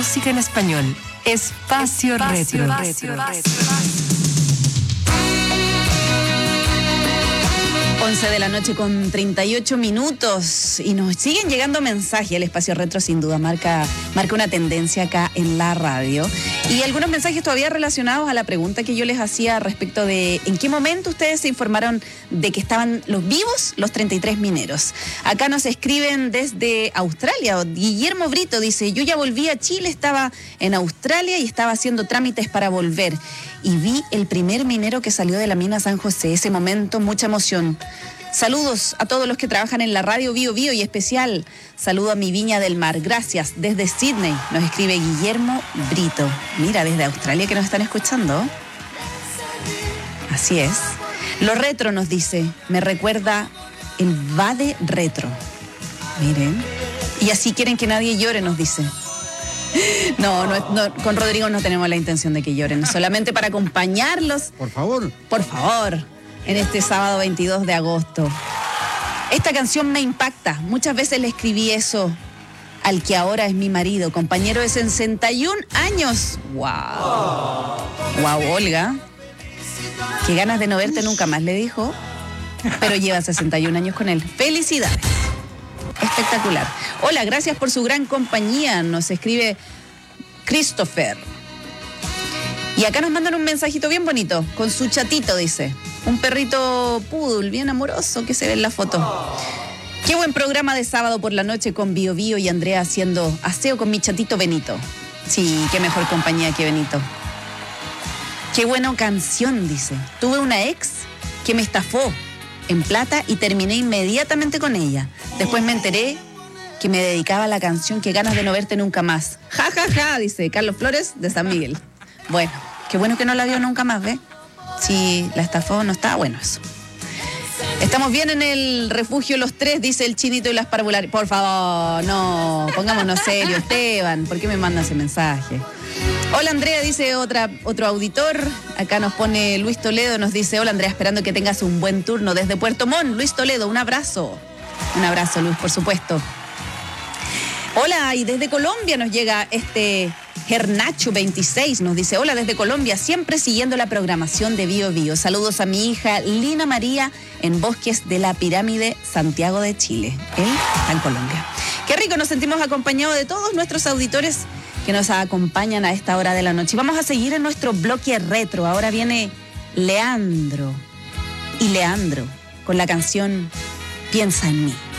música en español. Espacio Retro. 11 de la noche con 38 minutos y nos siguen llegando mensajes. El Espacio Retro sin duda marca una tendencia acá en la radio. Y algunos mensajes todavía relacionados a la pregunta que yo les hacía respecto de en qué momento ustedes se informaron de que estaban los vivos los 33 mineros. Acá nos escriben desde Australia. Guillermo Brito dice, yo ya volví a Chile, estaba en Australia y estaba haciendo trámites para volver. Y vi el primer minero que salió de la mina San José. Ese momento, mucha emoción. Saludos a todos los que trabajan en la radio Bío Bío y especial saludo a mi Viña del Mar. Gracias. Desde Sydney nos escribe Guillermo Brito. Mira, desde Australia que nos están escuchando. Así es. Lo retro nos dice, me recuerda el Vade Retro. Miren. Y así quieren que nadie llore, nos dice. No, con Rodrigo no tenemos la intención de que lloren, solamente para acompañarlos. Por favor, en este sábado 22 de agosto. Esta canción me impacta. Muchas veces le escribí eso al que ahora es mi marido, compañero de 61 años. ¡Wow! ¡Wow, Olga! Qué ganas de no verte nunca más, le dijo. Pero lleva 61 años con él. ¡Felicidades! Espectacular. Hola, gracias por su gran compañía. Nos escribe Christopher. Y acá nos mandan un mensajito bien bonito, con su chatito, dice. Un perrito poodle, bien amoroso, que se ve en la foto. Qué buen programa de sábado por la noche con Bío Bío y Andrea haciendo aseo con mi chatito Benito. Sí, qué mejor compañía que Benito. Qué buena canción, dice. Tuve una ex que me estafó en plata y terminé inmediatamente con ella. Después me enteré que me dedicaba a la canción Qué ganas de no verte nunca más. Ja, ja, ja, dice Carlos Flores de San Miguel. Bueno, qué bueno que no la vio nunca más, ¿ve? Si la estafó, no estaba bueno eso. Estamos bien en el refugio Los Tres, dice el Chinito y las Parvulares. Por favor, no, pongámonos serios, Esteban. ¿Por qué me manda ese mensaje? Hola Andrea, dice otro auditor. Acá nos pone Luis Toledo, nos dice, hola Andrea, esperando que tengas un buen turno desde Puerto Montt. Luis Toledo, un abrazo. Un abrazo, Luis, por supuesto. Hola, y desde Colombia nos llega Gernacho 26, nos dice, hola desde Colombia, siempre siguiendo la programación de Bío Bío. Saludos a mi hija Lina María en Bosques de la Pirámide, Santiago de Chile. Él está en Colombia. Qué rico, nos sentimos acompañados de todos nuestros auditores que nos acompañan a esta hora de la noche. Vamos a seguir en nuestro bloque retro. Ahora viene Leandro con la canción Piensa en mí.